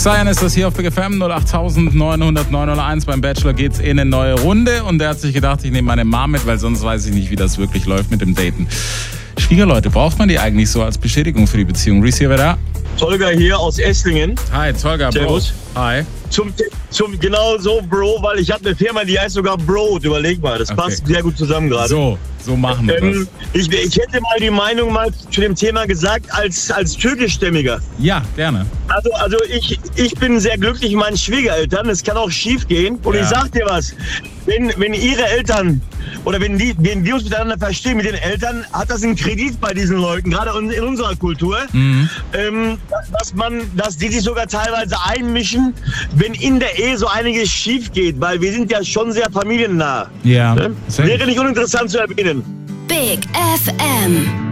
Cyan ist das hier auf Big FM 08901. Beim Bachelor geht's in eine neue Runde und der hat sich gedacht, ich nehme meine Mom mit, weil sonst weiß ich nicht, wie das wirklich läuft mit dem Daten. Schwiegerleute, braucht man die eigentlich so als Bestätigung für die Beziehung? Reese hier wieder. Tolga hier aus Esslingen. Hi, Tolga, Servus. Bro. Hi. Zum genau so, Bro, weil ich habe eine Firma, die heißt sogar Bro. Überleg mal, das passt sehr gut zusammen gerade. So machen wir das. Ich hätte mal die Meinung mal zu dem Thema gesagt, als türkischstämmiger. Ja, gerne. Also ich bin sehr glücklich mit meinen Schwiegereltern. Es kann auch schief gehen. Und ich sag dir was, wenn ihre Eltern oder wenn wir uns miteinander verstehen mit den Eltern, hat das einen Kredit bei diesen Leuten, gerade in unserer Kultur, dass die sich sogar teilweise einmischen, wenn in der Ehe so einiges schief geht, weil wir sind ja schon sehr familiennah. Ja. Ne? Wäre nicht uninteressant zu erwähnen. Big FM.